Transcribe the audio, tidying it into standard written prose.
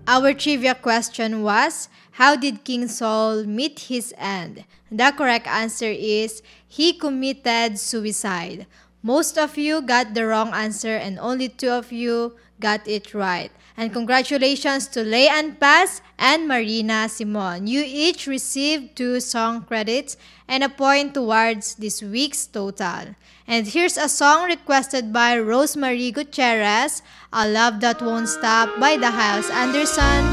Our trivia question was, how did King Saul meet his end? The correct answer is, he committed suicide. Most of you got the wrong answer and only 2 of you got it right. And congratulations to Leanne Paz and Marina Simon. You each received 2 song credits and a point towards this week's total. And here's a song requested by Rosemary Gutierrez, A Love That Won't Stop by the Hiles Anderson.